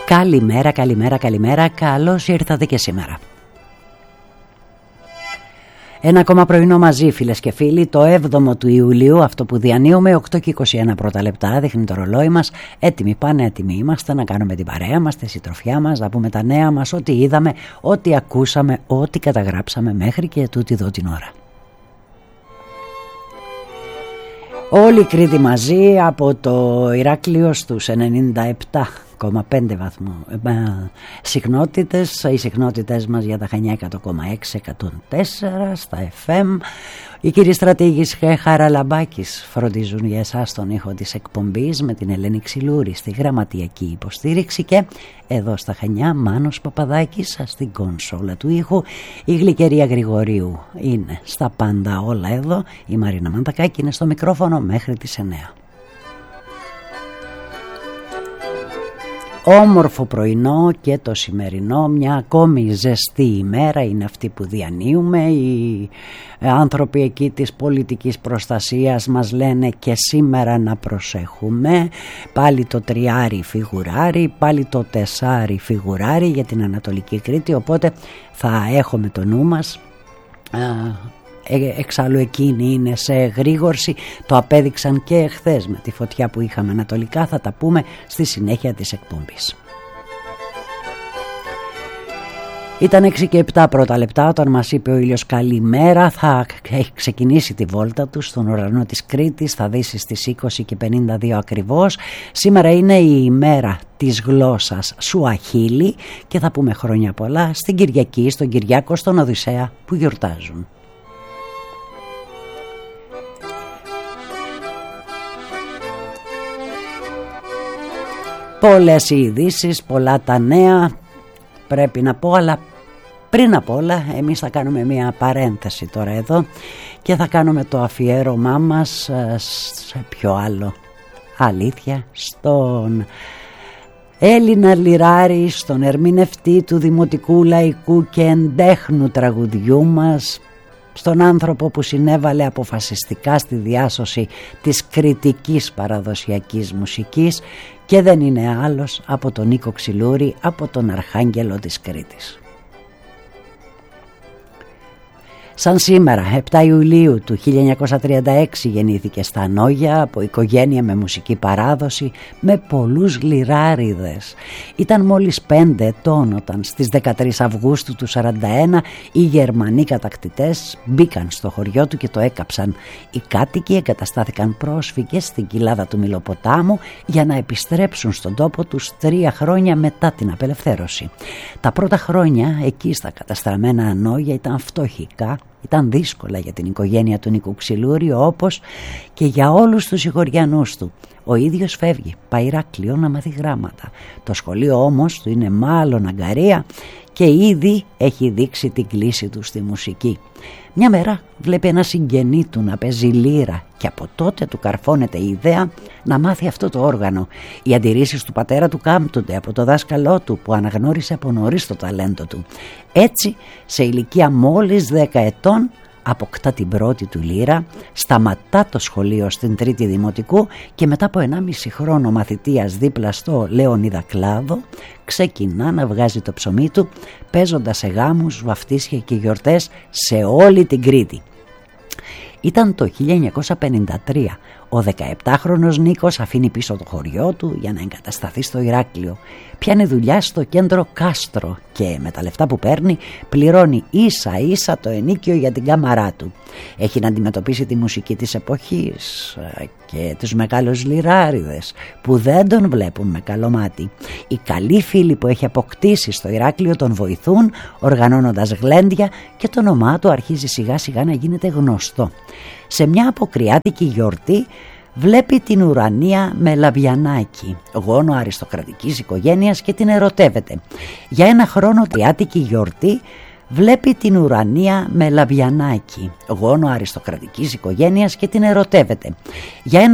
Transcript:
Καλημέρα, καλημέρα, καλημέρα. Καλώς ήρθατε και σήμερα. Ένα ακόμα πρωινό μαζί, φίλες και φίλοι, το 7ο του Ιουλίου, αυτό που διανύουμε, 8 και 21 πρώτα λεπτά, δείχνει το ρολόι μας. Έτοιμοι πάνε, έτοιμοι είμαστε να κάνουμε την παρέα μας, τη συντροφιά μας, να πούμε τα νέα μας, ό,τι είδαμε, ό,τι ακούσαμε, ό,τι καταγράψαμε μέχρι και τούτη εδώ την ώρα. Όλη η Κρήτη μαζί, από το Ηράκλειο στους 97,5 βαθμού συχνότητες. Οι συχνότητες μας για τα Χανιά 100,6, 104 στα FM. Οι κύριοι στρατήγης Χαραλαμπάκης φροντίζουν για εσάς τον ήχο της εκπομπής, με την Ελένη Ξυλούρη στη γραμματιακή υποστήριξη, και εδώ στα Χανιά Μάνος Παπαδάκης στην κονσόλα του ήχου. Η Γλυκερία Γρηγορίου είναι στα πάντα όλα εδώ. Η Μαρίνα Μαντακάκη είναι στο μικρόφωνο μέχρι τις 9. Όμορφο πρωινό και το σημερινό, μια ακόμη ζεστή ημέρα είναι αυτή που διανύουμε. Οι άνθρωποι εκεί της πολιτικής προστασίας μας λένε και σήμερα να προσέχουμε. Πάλι το τριάρι φιγουράρι, πάλι το τεσάρι φιγουράρι για την Ανατολική Κρήτη, οπότε θα έχουμε το νου μας. Εξάλλου εκείνοι είναι σε γρήγορση, το απέδειξαν και εχθές με τη φωτιά που είχαμε ανατολικά. Θα τα πούμε στη συνέχεια της εκπομπής. Ήταν 6 και 7 πρώτα λεπτά όταν μας είπε ο ήλιος καλημέρα. Θα έχει ξεκινήσει τη βόλτα του στον ουρανό της Κρήτης, θα δύσει στις 20 και 52 ακριβώς. Σήμερα είναι η ημέρα της γλώσσας Σουαχίλι και θα πούμε χρόνια πολλά στην Κυριακή, στον Κυριάκο, στον Οδυσσέα που γιορτάζουν. Πολλές οι ειδήσεις, πολλά τα νέα πρέπει να πω, αλλά πριν απ' όλα εμείς θα κάνουμε μια παρένθεση τώρα εδώ και θα κάνουμε το αφιέρωμά μας σε ποιο άλλο, αλήθεια, στον Έλληνα λιράρη, στον ερμηνευτή του δημοτικού, λαϊκού και εντέχνου τραγουδιού μας, στον άνθρωπο που συνέβαλε αποφασιστικά στη διάσωση της κρητικής παραδοσιακής μουσικής, και δεν είναι άλλος από τον Νίκο Ξυλούρη, από τον Αρχάγγελο της Κρήτης. Σαν σήμερα, 7 Ιουλίου του 1936 γεννήθηκε στα Νόγια, από οικογένεια με μουσική παράδοση, με πολλούς λιράριδες. Ήταν μόλις 5 ετών όταν στις 13 Αυγούστου του 1941 οι Γερμανοί κατακτητές μπήκαν στο χωριό του και το έκαψαν. Οι κάτοικοι εγκαταστάθηκαν πρόσφυγες στην κοιλάδα του Μηλοποτάμου για να επιστρέψουν στον τόπο τους 3 χρόνια μετά την απελευθέρωση. Τα πρώτα χρόνια εκεί στα καταστραμμένα Νόγια ήταν φτωχικά. Ήταν δύσκολα για την οικογένεια του Νίκου Ξυλούρη, όπως και για όλους τους συγχωριανούς του. Ο ίδιος φεύγει, πάει Ηράκλειο να μάθει γράμματα. Το σχολείο όμως του είναι μάλλον αγκαρία και ήδη έχει δείξει την κλίση του στη μουσική. Μια μέρα βλέπει ένα συγγενή του να παίζει λύρα και από τότε του καρφώνεται η ιδέα να μάθει αυτό το όργανο. Οι αντιρρήσεις του πατέρα του κάμπτονται από το δάσκαλό του που αναγνώρισε από νωρίς το ταλέντο του. Έτσι, σε ηλικία μόλις 10 ετών, αποκτά την πρώτη του λύρα, σταματά το σχολείο στην Τρίτη Δημοτικού και μετά από 1,5 χρόνο μαθητείας δίπλα στο Λέονιδα Κλάδο ξεκινά να βγάζει το ψωμί του, παίζοντας σε γάμους, βαφτίσια και γιορτές σε όλη την Κρήτη. Ήταν το 1953. Ο 17χρονος Νίκος αφήνει πίσω το χωριό του για να εγκατασταθεί στο Ηράκλειο. Πιάνει δουλειά στο κέντρο Κάστρο και με τα λεφτά που παίρνει πληρώνει ίσα ίσα το ενίκιο για την κάμαρά του. Έχει να αντιμετωπίσει τη μουσική της εποχής και τους μεγάλους λιράριδες που δεν τον βλέπουν με καλό μάτι. Οι καλοί φίλοι που έχει αποκτήσει στο Ηράκλειο τον βοηθούν οργανώνοντας γλέντια και το όνομά του αρχίζει σιγά σιγά να γίνεται γνωστό. Σε μια αποκριάτικη γιορτή βλέπει την Ουρανία με Λαβιανάκη, γόνο αριστοκρατικής οικογένειας, και την ερωτεύεται. Για ένα χρόνο τριάτικη γιορτή βλέπει την Ουρανία με Λαβιανάκη, γόνο αριστοκρατικής οικογένειας, και την ερωτεύεται. Για ένα